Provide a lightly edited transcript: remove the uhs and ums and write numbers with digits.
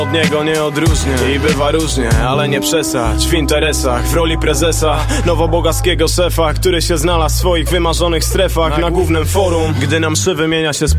od niego nie odróżnię. I bywa różnie, ale nie przesadź. W interesach, w roli prezesa nowobogackiego szefa, który się znalazł w swoich wymarzonych strefach na głównym forum. Gdy na mszy wymienia się